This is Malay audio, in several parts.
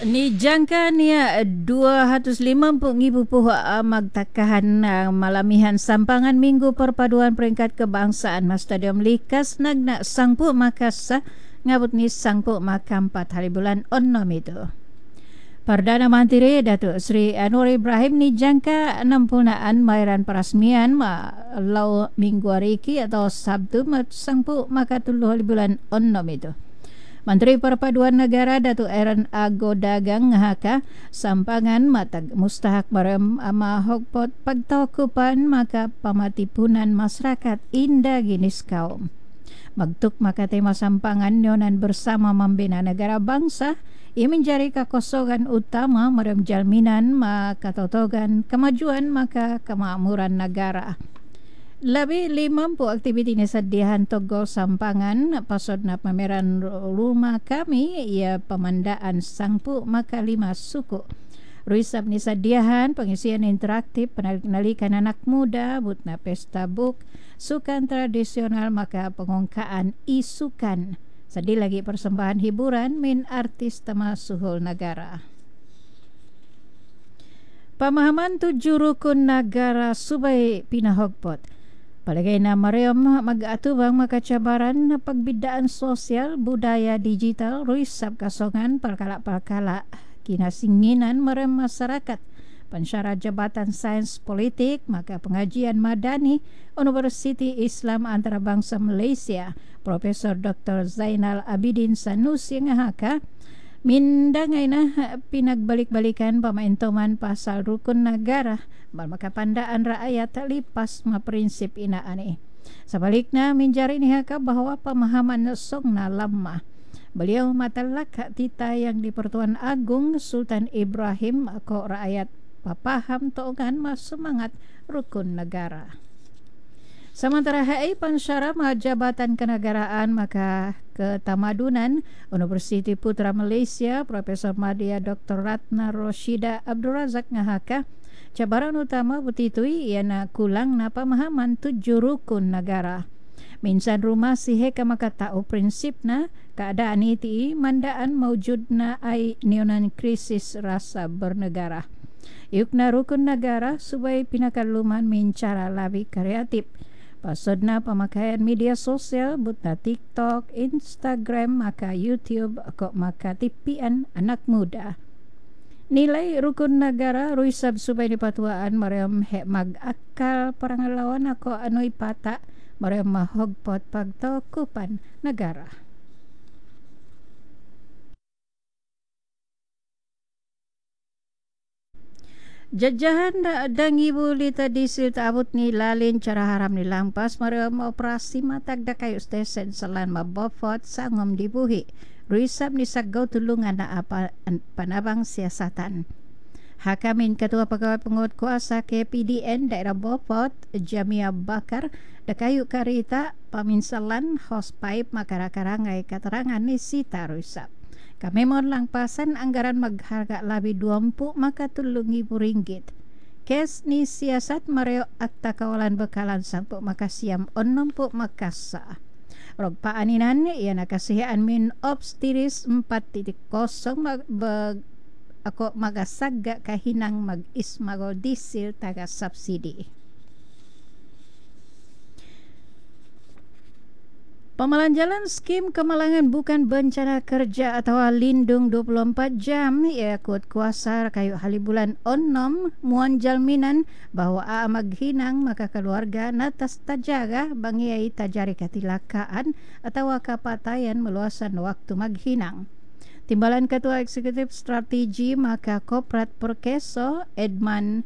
Ni jangka niya 250,000 puhak magtakahan malamihan sampangan Minggu Perpaduan Peringkat Kebangsaan mas Stadium Likas nagna sangpu makasa ngabut ni sangpu makam 4 hari bulan onnom itu. Perdana Menteri Datuk Seri Anwar Ibrahim ni jangka 60-an mairan perasmian lau minggu hari ki atau Sabtu sangpu maka 10 hari bulan onnom itu. Menteri Perpaduan Negara Datuk Aaron Ago Dagang ngahaka sampangan matag mustahak barem mahokpot pagtakupan maka pamatipunan masyarakat indah ginis kaum. Magtuk maka tema sampangan nyonan bersama membina negara bangsa ia menjadi kekosongan utama merem jalminan makatotogan kemajuan maka kemakmuran negara. Lebih 50 aktiviti ni sedihan togol sampangan pasod na pameran rumah kami ia pemandaan sangpu maka 5 suku. Ruisap ni sedihan pengisian interaktif penalikan anak muda butna pesta buk sukan tradisional maka pengongkaan isukan. Sedi lagi persembahan hiburan min artis tema suhul negara. Pemahaman 7 rukun negara subai pinahogpot. Palagay na mariyam mag-atubang makacabaran na pagbidaan sosial, budaya digital, ruisap kasongan, palkala-palkala, kinasinginan mariyam masyarakat, pansyara Jabatan Sains Politik, maka pengajian madani, Universiti Islam Antarabangsa Malaysia, Profesor Dr. Zainal Abidin Sanusi ngahaka, mindangay na pinagbalik-balikan pamaintuman pasal rukun negara bermakapandaan rakyat lipas maprinsip inaani. Sebaliknya menjari nihaka bahawa pemahaman song na lamah. Beliau matalak tita yang di Pertuan Agung Sultan Ibrahim ko rakyat papaham toongan mas semangat rukun negara. Sementara HI pansyara Jabatan Kenegaraan maka Ketamadunan Universiti Putra Malaysia Profesor Madya Dr. Ratna Roshida Abdul Razak ngahaka cabaran utama betitui iana kulang na pemahaman 7 rukun negara. Minsan rumah sihe maka tau prinsipna keadaan iti mandaan maujudna ai nionan krisis rasa bernegara. Yukna rukun negara supaya pinakaluman mencara lebih kreatif. Pasodna pemakaian media sosial butna TikTok, Instagram, maka YouTube, kok maka tipian anak muda. Nilai rukun negara ruisab supaya dipatuaan mariam hek mag-akal parangalawan ako anoy pata mariam mahogpot pagtokupan negara. Jajahan dan ibu lita disil taabot ni lalin cara haram ni lampas mariam operasi matag da kayo stesen salan mabofot sangom dibuhi. Ruisab ni sagaw tulungan na panabang siasatan. Hakamin Ketua Pegawai Penguat Kuasa KPDN Daerah Beaufort Jamia Bakar da kayu karita paminsalan hosepipe makara-karangai keterangan ni sita ruisab. Kami mohon langpasan anggaran magharga labi 20 maka RM3,000. Kes ni siasat mareo akta kawalan bekalan sampu maka siam 60 makasa. Rog paaninan ia nakasihaan min obstiris 4.0 ako magasagga kahinang mag-ismagol disil taga subsidi. Pemalanjalan skim kemalangan bukan bencana kerja atau lindung 24 jam ikut kuasa kayu halibulan onnom muan jalminan bahawa maghinang maka keluarga natas tajaga bangiai tajari ketilakaan atau kapatayan meluasan waktu maghinang. Timbalan Ketua Eksekutif Strategi maka Koprat Perkeso Edman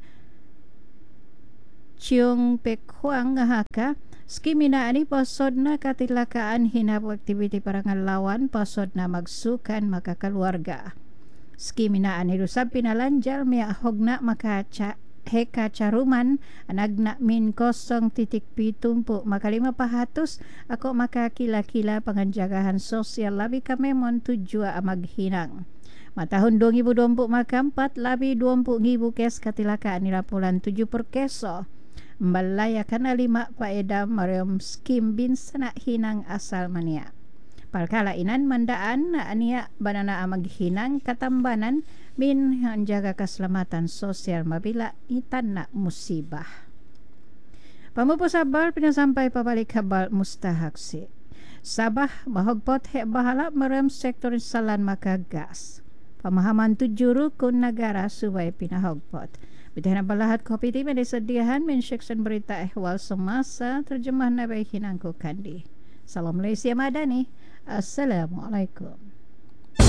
Chiung Pek Huang ngahaka skimina ani pasod na katilakaan hinap aktiviti parangalawan pasod na magsukan maka keluarga. Skimina ani rusab pinalanjal mia hogna maka heka caruman anagna min 0.7 maka 500 ako maka kila-kila pengenjagahan sosial labi kamemon tujua maghinang. Matahun 2020 maka 4 labi 20,000 kes katilakaan nilapulan 7 per keso. Mbalayakan 5 paedam mariam skim bin sana hinang asal mania. Palkalainan mandaan niya banana maghinang katambanan min jaga keselamatan sosial mabila itan na musibah. Pamupusabar pinasampay pabalik habal mustahaksi. Sabah mahogpot he bahala merem sektor salan makagas. Pemahaman tujuru kun negara suway pinahogpot. Bidana balahat kopi ti disediahan min section berita ehwal semasa terjemah nabai hinangku kandi. Salam Malaysia Madani. Assalamualaikum.